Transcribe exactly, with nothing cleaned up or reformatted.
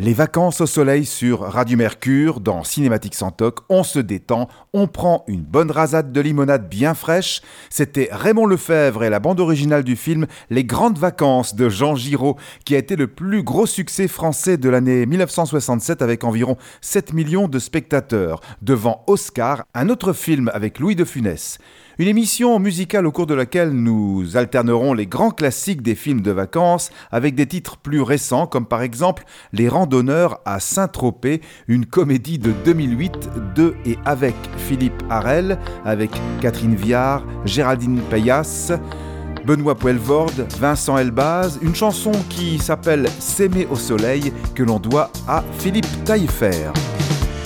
Les vacances au soleil sur Radio Mercure, dans Cinématique sans toc, on se détend, on prend une bonne rasade de limonade bien fraîche. C'était Raymond Lefebvre et la bande originale du film Les Grandes Vacances de Jean Giraud, qui a été le plus gros succès français de l'année dix-neuf cent soixante-sept avec environ sept millions de spectateurs, devant Oscar, un autre film avec Louis de Funès. Une émission musicale au cours de laquelle nous alternerons les grands classiques des films de vacances avec des titres plus récents comme par exemple Les Randonneurs à Saint-Tropez, une comédie de deux mille huit de et avec Philippe Harel, avec Catherine Viard, Géraldine Payas, Benoît Poelvoorde, Vincent Elbaz, une chanson qui s'appelle S'aimer au soleil que l'on doit à Philippe Taillefer.